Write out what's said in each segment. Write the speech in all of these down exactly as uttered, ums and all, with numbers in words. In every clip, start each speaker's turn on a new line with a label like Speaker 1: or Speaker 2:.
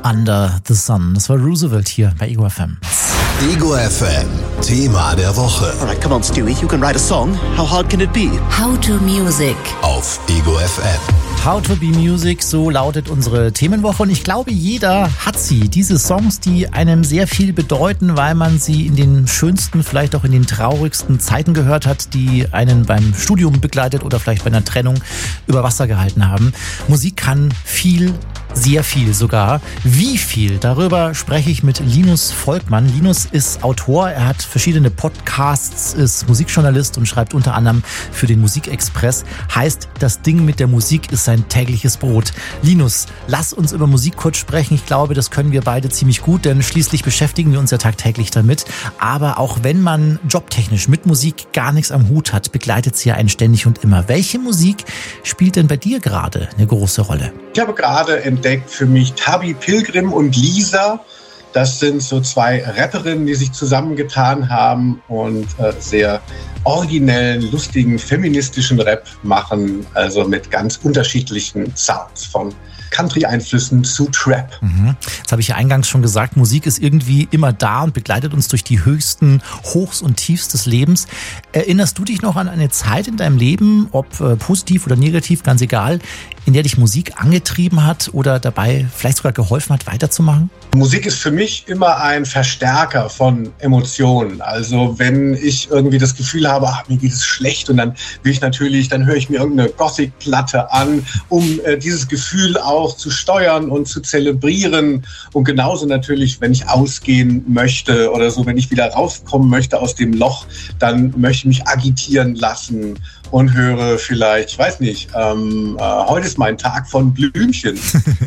Speaker 1: Under the Sun. Das war Roosevelt hier bei Ego F M.
Speaker 2: Ego F M, Thema der Woche.
Speaker 3: Alright, come on, Stewie, you can write a song. How hard can it be?
Speaker 4: How to Music.
Speaker 2: Auf Ego F M.
Speaker 1: How to be Music, so lautet unsere Themenwoche. Und ich glaube, jeder hat sie. Diese Songs, die einem sehr viel bedeuten, weil man sie in den schönsten, vielleicht auch in den traurigsten Zeiten gehört hat, die einen beim Studium begleitet oder vielleicht bei einer Trennung über Wasser gehalten haben. Musik kann viel, sehr viel sogar. Wie viel? Darüber spreche ich mit Linus Volkmann. Linus ist Autor, er hat verschiedene Podcasts, ist Musikjournalist und schreibt unter anderem für den Musikexpress. Heißt, das Ding mit der Musik ist sein tägliches Brot. Linus, lass uns über Musik kurz sprechen. Ich glaube, das können wir beide ziemlich gut, denn schließlich beschäftigen wir uns ja tagtäglich damit. Aber auch wenn man jobtechnisch mit Musik gar nichts am Hut hat, begleitet sie ja einen ständig und immer. Welche Musik spielt denn bei dir gerade eine große Rolle?
Speaker 5: Ich habe gerade entdeckt für mich Tabi Pilgrim und Lisa. Das sind so zwei Rapperinnen, die sich zusammengetan haben und äh, sehr originellen, lustigen, feministischen Rap machen. Also mit ganz unterschiedlichen Sounds, von Country-Einflüssen zu Trap.
Speaker 1: Mhm. Jetzt habe ich ja eingangs schon gesagt, Musik ist irgendwie immer da und begleitet uns durch die höchsten Hochs und Tiefs des Lebens. Erinnerst du dich noch an eine Zeit in deinem Leben, ob äh, positiv oder negativ, ganz egal, in der dich Musik angetrieben hat oder dabei vielleicht sogar geholfen hat, weiterzumachen?
Speaker 5: Musik ist für mich immer ein Verstärker von Emotionen. Also wenn ich irgendwie das Gefühl habe, ach, mir geht es schlecht und dann will ich natürlich, dann höre ich mir irgendeine Gothic-Platte an, um äh, dieses Gefühl auch zu steuern und zu zelebrieren. Und genauso natürlich, wenn ich ausgehen möchte oder so, wenn ich wieder rauskommen möchte aus dem Loch, dann möchte ich mich agitieren lassen und höre vielleicht, ich weiß nicht, ähm, äh, heute ist mein Tag von Blümchen.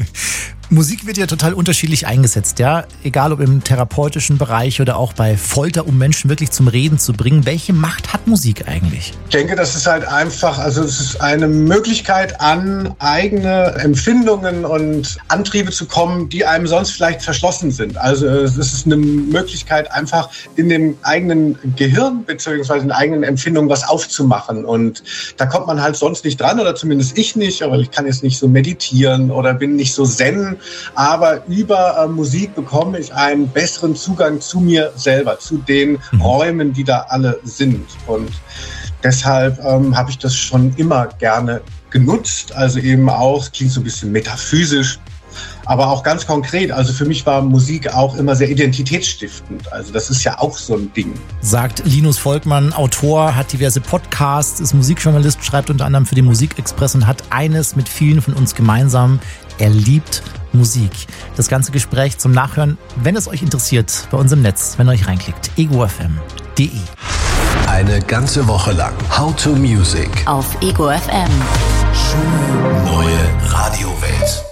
Speaker 1: Musik wird ja total unterschiedlich eingesetzt, ja. Egal ob im therapeutischen Bereich oder auch bei Folter, um Menschen wirklich zum Reden zu bringen. Welche Macht hat Musik eigentlich?
Speaker 5: Ich denke, das ist halt einfach, also es ist eine Möglichkeit, an eigene Empfindungen und Antriebe zu kommen, die einem sonst vielleicht verschlossen sind. Also es ist eine Möglichkeit, einfach in dem eigenen Gehirn beziehungsweise in eigenen Empfindungen was aufzumachen. Und da kommt man halt sonst nicht dran, oder zumindest ich nicht, aber ich kann jetzt nicht so meditieren oder bin nicht so zen. Aber über äh, Musik bekomme ich einen besseren Zugang zu mir selber, zu den mhm. Räumen, die da alle sind. Und deshalb ähm, habe ich das schon immer gerne genutzt. Also eben auch, klingt so ein bisschen metaphysisch, aber auch ganz konkret. Also für mich war Musik auch immer sehr identitätsstiftend. Also das ist ja auch so ein Ding.
Speaker 1: Sagt Linus Volkmann, Autor, hat diverse Podcasts, ist Musikjournalist, schreibt unter anderem für den Musikexpress und hat eines mit vielen von uns gemeinsam: er liebt Musik. Das ganze Gespräch zum Nachhören, wenn es euch interessiert, bei uns im Netz, wenn ihr euch reinklickt, ego f m punkt d e.
Speaker 2: Eine ganze Woche lang How to Music
Speaker 4: Auf Ego F M.
Speaker 2: Schöne neue Radiowelt.